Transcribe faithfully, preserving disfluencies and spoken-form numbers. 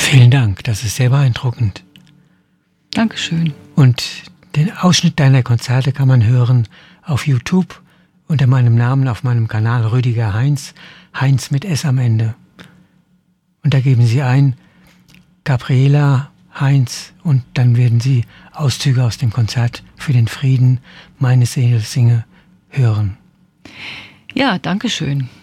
Vielen Dank, das ist sehr beeindruckend. Dankeschön. Und den Ausschnitt deiner Konzerte kann man hören auf YouTube unter meinem Namen auf meinem Kanal Rüdiger Heinz, Heinz mit S am Ende. Und da geben Sie ein Gabriela Heinz und dann werden Sie Auszüge aus dem Konzert für den Frieden, meine Seele singe, hören. Ja, danke schön.